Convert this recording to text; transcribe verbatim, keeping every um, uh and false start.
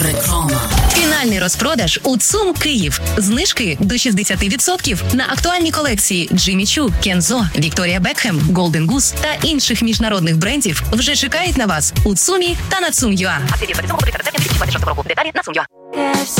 Реклама. Фінальний розпродаж у ЦУМ Київ. Знижки до шістдесят відсотків на актуальні колекції Джиммі Чу, Кензо, Вікторія Бекхем, Golden Goose та інших міжнародних брендів вже чекають на вас у ЦУМі та на цум точка ю а. Акції дії з року. Деталі на цум точка ю а.